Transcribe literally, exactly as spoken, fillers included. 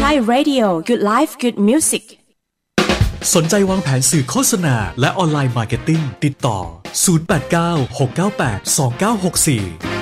Thai Radio Good Life Good Music สนใจวางแผนสื่อโฆษณาและออนไลน์มาร์เก็ตติ้งติดต่อศูนย์ แปด เก้า หก เก้า แปด สอง เก้า หก สี่